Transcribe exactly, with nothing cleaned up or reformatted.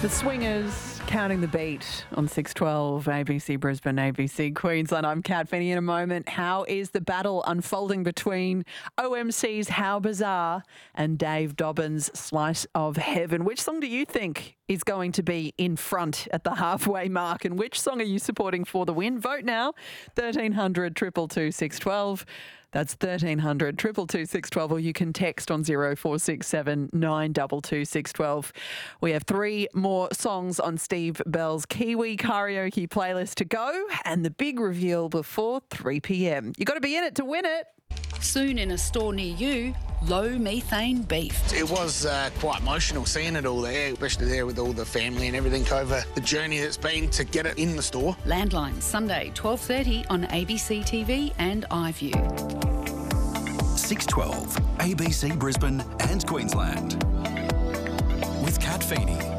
The Swingers, Counting the Beat on six twelve, A B C Brisbane, A B C Queensland. I'm Kat Finney. In a moment, how is the battle unfolding between O M C's How Bizarre and Dave Dobbyn's Slice of Heaven? Which song do you think is going to be in front at the halfway mark, and which song are you supporting for the win? Vote now, thirteen hundred, two two two, six one two. That's thirteen hundred, two two two, six one two, or you can text on zero four six seven, nine two two, six one two. We have three more songs on Steve Bell's Kiwi Karaoke playlist to go, and the big reveal before three p.m. You've got to be in it to win it. Soon in a store near you, low methane beef. It was uh, quite emotional seeing it all there, especially there with all the family and everything over the journey that's been to get it in the store. Landline, Sunday, twelve thirty on A B C T V and iView. six twelve, A B C Brisbane and Queensland. With Kat Finney.